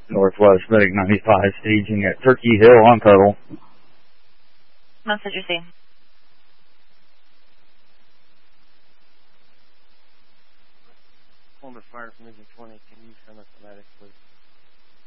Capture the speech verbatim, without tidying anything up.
Northwest Medic ninety-five, staging at Turkey Hill on Tuttle. Message received. Homer Fire from Engine twenty, can you send us a medic, please?